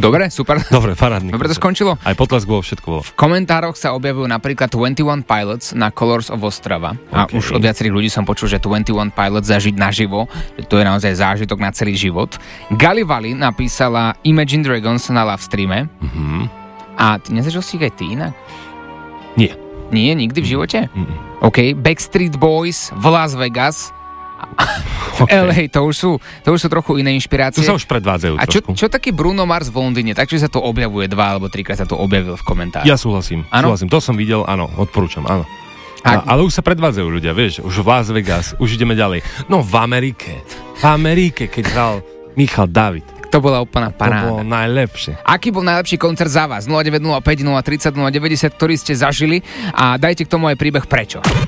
Dobre, super. Dobre, parádny. Dobre to skončilo? Aj potlesk bol, všetko bolo. V komentároch sa objavujú napríklad 21 Pilots na Colors of Ostrava. A už od viacerých ľudí som počul, že 21 Pilots zažiť naživo, že to je naozaj zážitok na celý život. Galivali napísala Imagine Dragons na live streame. A ty nezažil si ich aj ty inak? Nie. Nie, nikdy v živote? OK, Backstreet Boys v Las Vegas. LA, to už sú trochu iné inšpirácie. Tu sa už predvádzajú a trošku. čo taký Bruno Mars v Londýne? Takže sa to objavuje 2 alebo 3 krát sa to objavil v komentároch. Ja súhlasím. To som videl, áno, odporúčam, áno. Ale už sa predvádzajú ľudia, vieš, už v Las Vegas, už ideme ďalej. No v Amerike, keď hral Michal David. To bola úplná paráda. To bolo najlepšie. Aký bol najlepší koncert za vás? 0905 030 090, ktorý ste zažili a dajte k tomu aj príbeh prečo.